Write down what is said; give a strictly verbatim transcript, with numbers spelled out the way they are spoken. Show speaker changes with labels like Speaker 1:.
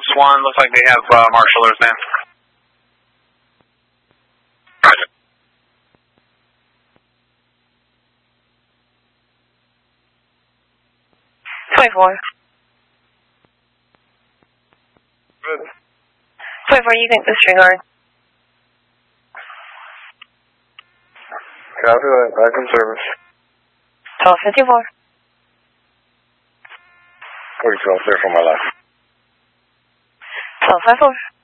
Speaker 1: Ops one, looks like they have uh, marshallers, man. Roger.
Speaker 2: twenty-four.
Speaker 1: Good.
Speaker 2: twenty-four, you can disregard.
Speaker 1: Copy that, back in service.
Speaker 2: twelve fifty-four.
Speaker 1: forty-two, clear for my left.
Speaker 2: twelve fifty-four.